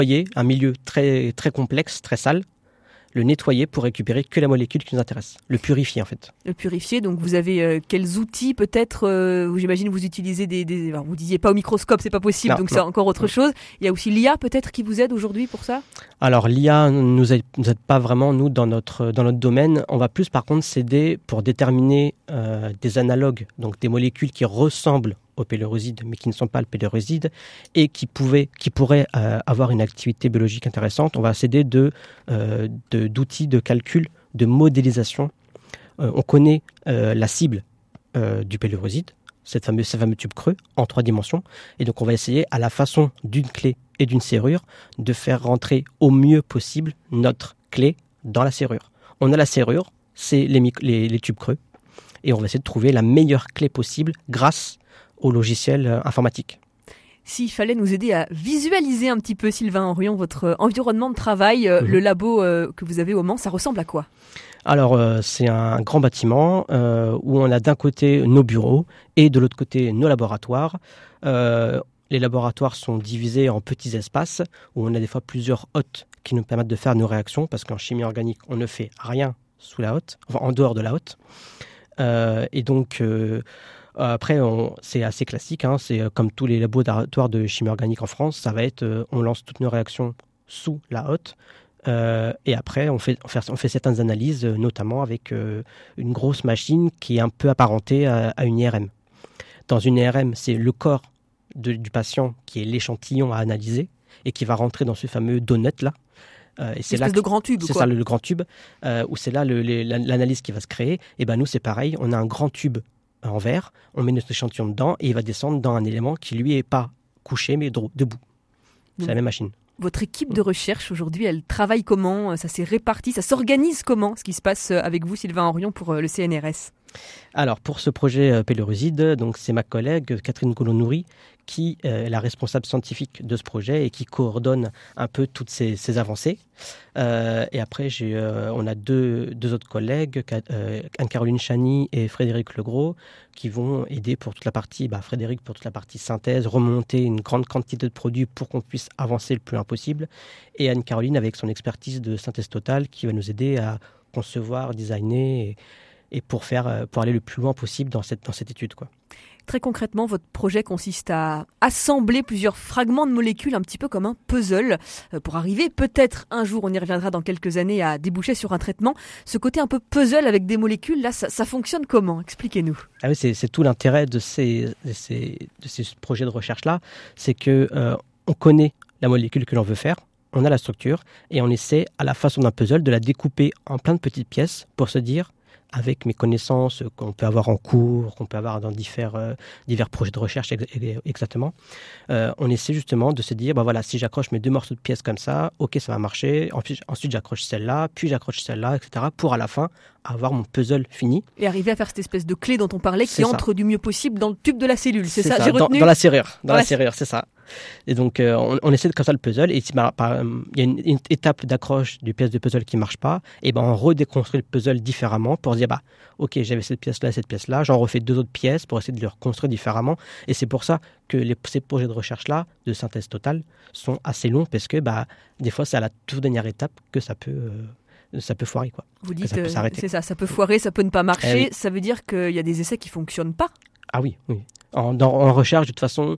Un milieu très, très complexe, très sale, le nettoyer pour récupérer que la molécule qui nous intéresse, le purifier en fait. Le purifier, donc vous avez quels outils peut-être j'imagine vous utilisez alors vous disiez pas au microscope, c'est pas possible, donc c'est encore autre chose. Il y a aussi l'IA peut-être qui vous aide aujourd'hui pour ça ? Alors l'IA nous aide pas vraiment nous dans notre domaine. On va plus par contre s'aider pour déterminer des analogues, donc des molécules qui ressemblent aux pélorosides mais qui ne sont pas le péloroside et qui pourraient avoir une activité biologique intéressante. On va s'aider d'outils de calcul, de modélisation. On connaît la cible du péloroside, ce fameux tube creux en 3 dimensions, et donc on va essayer à la façon d'une clé et d'une serrure de faire rentrer au mieux possible notre clé dans la serrure. On a la serrure, c'est les tubes creux, et on va essayer de trouver la meilleure clé possible grâce au logiciel informatique. S'il fallait nous aider à visualiser un petit peu, Sylvain Henrion, votre environnement de travail, le labo que vous avez au Mans, ça ressemble à quoi ? Alors, c'est un grand bâtiment où on a d'un côté nos bureaux et de l'autre côté nos laboratoires. Les laboratoires sont divisés en petits espaces où on a des fois plusieurs hôtes qui nous permettent de faire nos réactions, parce qu'en chimie organique, on ne fait rien sous la hotte, enfin en dehors de la hotte. Et donc... après, c'est assez classique, hein, c'est comme tous les laboratoires de chimie organique en France, ça va être, on lance toutes nos réactions sous la hotte, et après on fait certaines analyses, notamment avec une grosse machine qui est un peu apparentée à une IRM. Dans une IRM, c'est le corps du patient qui est l'échantillon à analyser et qui va rentrer dans ce fameux donut-là. Et c'est là de grand tube. C'est ça, le grand tube, où c'est là l'analyse qui va se créer. Et ben nous, c'est pareil, on a un grand tube en verre, on met notre échantillon dedans et il va descendre dans un élément qui lui est pas couché mais debout. C'est la même machine. Votre équipe de recherche aujourd'hui, elle travaille comment ? Ça s'est réparti, ça s'organise comment ? Ce qui se passe avec vous, Sylvain Henrion, pour le CNRS ? Alors pour ce projet péloroside, donc c'est ma collègue Catherine Colon-Nourry qui est la responsable scientifique de ce projet et qui coordonne un peu toutes ces avancées. Et après, on a deux autres collègues, Anne-Caroline Chany et Frédéric Legros, qui vont aider pour toute la partie, Frédéric pour toute la partie synthèse, remonter une grande quantité de produits pour qu'on puisse avancer le plus loin possible. Et Anne-Caroline avec son expertise de synthèse totale qui va nous aider à concevoir, designer et pour aller le plus loin possible dans cette étude, quoi. Très concrètement, votre projet consiste à assembler plusieurs fragments de molécules, un petit peu comme un puzzle, pour arriver peut-être un jour, on y reviendra dans quelques années, à déboucher sur un traitement. Ce côté un peu puzzle avec des molécules, là, ça fonctionne comment ? Expliquez-nous. Ah oui, c'est tout l'intérêt de ces projets de recherche-là, c'est que on connaît la molécule que l'on veut faire, on a la structure, et on essaie, à la façon d'un puzzle, de la découper en plein de petites pièces pour se dire, avec mes connaissances qu'on peut avoir en cours, qu'on peut avoir dans divers projets de recherche exactement, on essaie justement de se dire, voilà, si j'accroche mes 2 morceaux de pièces comme ça, ok, ça va marcher, ensuite j'accroche celle-là, puis j'accroche celle-là, etc., pour à la fin avoir mon puzzle fini. Et arriver à faire cette espèce de clé dont on parlait qui entre du mieux possible dans le tube de la cellule, c'est ça, j'ai retenu ? Dans la serrure, c'est ça. Et donc, on essaie de comme ça le puzzle. Et si il y a une étape d'accroche du pièce de puzzle qui ne marche pas, et on redéconstruit le puzzle différemment pour se dire, ok, j'avais cette pièce-là, j'en refais 2 autres pièces pour essayer de le reconstruire différemment. Et c'est pour ça que ces projets de recherche-là, de synthèse totale, sont assez longs parce que des fois, c'est à la toute dernière étape que ça peut foirer, quoi. Vous dites, ça peut s'arrêter. C'est ça, ça peut foirer, ça peut ne pas marcher. Oui. Ça veut dire qu'il y a des essais qui ne fonctionnent pas ? Ah oui. En recherche, de toute façon,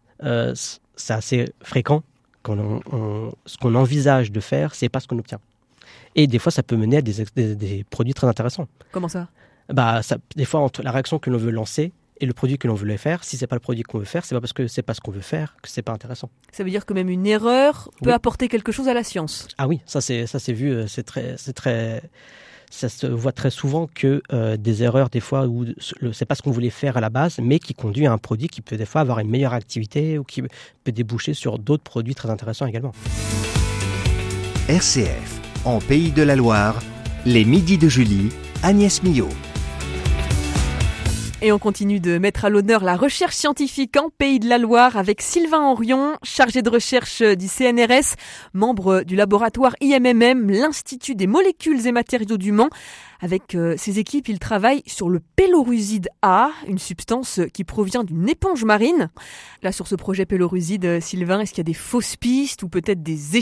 c'est assez fréquent. Ce qu'on envisage de faire, c'est pas ce qu'on obtient. Et des fois, ça peut mener à des produits très intéressants. Comment ça ? Des fois, entre la réaction que l'on veut lancer et le produit que l'on veut faire, si c'est pas le produit qu'on veut faire, c'est pas parce que c'est pas ce qu'on veut faire que c'est pas intéressant. Ça veut dire que même une erreur peut apporter quelque chose à la science. Ah oui, ça c'est vu, ça se voit très souvent que des erreurs des fois où c'est pas ce qu'on voulait faire à la base, mais qui conduit à un produit qui peut des fois avoir une meilleure activité ou qui peut déboucher sur d'autres produits très intéressants également. RCF, en Pays de la Loire, les midis de Julie, Agnès Millot. Et on continue de mettre à l'honneur la recherche scientifique en Pays de la Loire avec Sylvain Henrion, chargé de recherche du CNRS, membre du laboratoire IMMM, l'Institut des molécules et matériaux du Mans. Avec ses équipes, il travaille sur le péloruside A, une substance qui provient d'une éponge marine. Là, sur ce projet péloruside, Sylvain, est-ce qu'il y a des fausses pistes ou peut-être des